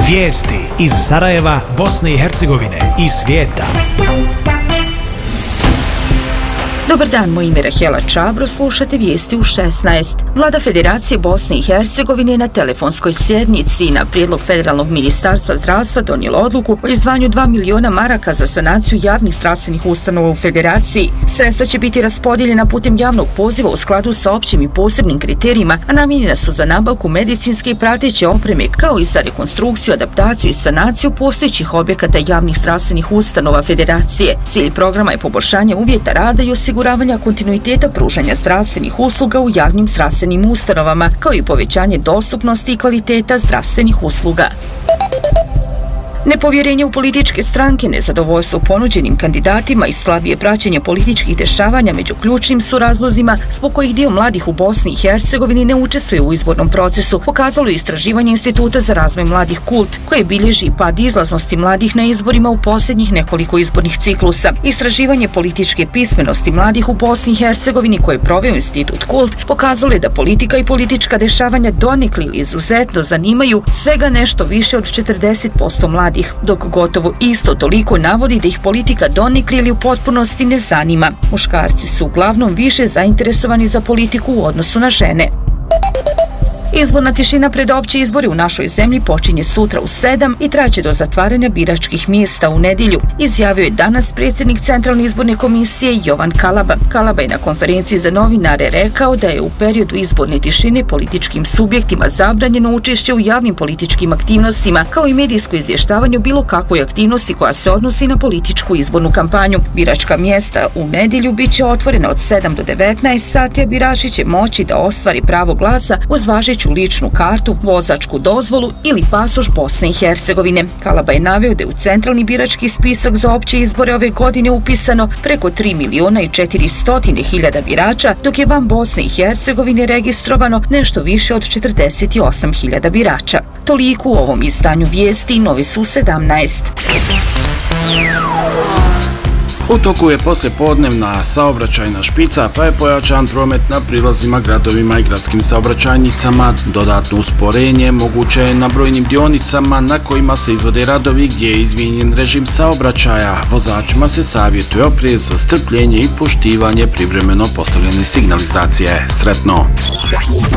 Vijesti iz Sarajeva, Bosne i Hercegovine i svijeta. Dobar dan, moje ime je Rahela Čabro, slušate vijesti u 16. Vlada Federacije Bosne i Hercegovine na telefonskoj sjednici na prijedlog Federalnog ministarstva zdravstva donijela odluku o izdvajanju 2 miliona maraka za sanaciju javnih zdravstvenih ustanova u Federaciji. Sredstva će biti raspodijeljena putem javnog poziva u skladu sa općim i posebnim kriterijima, a namijenjena su za nabavku medicinske i prateće opreme, kao i za rekonstrukciju, adaptaciju i sanaciju postojećih objekata javnih zdravstvenih ustanova Federacije. Cilj programa je poboljšanje uvjeta rada i osiguravanja kontinuiteta pružanja zdravstvenih usluga u javnim zdravstvenim ustanovama, kao i povećanje dostupnosti i kvaliteta zdravstvenih usluga. Nepovjerenje u političke stranke, nezadovoljstvo ponuđenim kandidatima i slabije praćenje političkih dešavanja među ključnim su razlozima zbog kojih dio mladih u Bosni i Hercegovini ne učestvuje u izbornom procesu, pokazalo je istraživanje Instituta za razvoj mladih KULT, koje bilježi pad izlaznosti mladih na izborima u posljednjih nekoliko izbornih ciklusa. Istraživanje političke pismenosti mladih u Bosni i Hercegovini, koje je proveo Institut KULT, pokazalo je da politika i politička dešavanja donekle ili izuzetno zanimaju svega nešto više od 40% mladih, dok gotovo isto toliko navodi da ih politika donekle ili u potpunosti ne zanima. Muškarci su uglavnom više zainteresovani za politiku u odnosu na žene. Izborna tišina pred opće izbore u našoj zemlji počinje sutra u 7 i traće do zatvaranja biračkih mjesta u nedjelju, izjavio je danas predsjednik Centralne izborne komisije Jovan Kalaba. Kalaba je na konferenciji za novinare rekao da je u periodu izborne tišine političkim subjektima zabranjeno učešće u javnim političkim aktivnostima, kao i medijsko izvještavanje o bilo kakvoj aktivnosti koja se odnosi na političku izbornu kampanju. Biračka mjesta u nedjelju bit će otvorena od 7 do 19 sati, a birači će moći da ostvari pravo glasa uz važeću ličnu kartu, vozačku dozvolu ili pasoš Bosne i Hercegovine. Kalaba je naveo da je u centralni birački spisak za opće izbore ove godine upisano preko 3 miliona i 400 hiljada birača, dok je van Bosne i Hercegovine registrovano nešto više od 48 hiljada birača. Toliko u ovom izdanju vijesti, Novi su 17. U toku je poslijepodnevna saobraćajna špica, pa je pojačan promet na prilazima gradovima i gradskim saobraćajnicama. Dodatno usporenje moguće je na brojnim dionicama na kojima se izvode radovi gdje je izmijenjen režim saobraćaja. Vozačima se savjetuje oprez, strpljenje i poštivanje privremeno postavljene signalizacije. Sretno!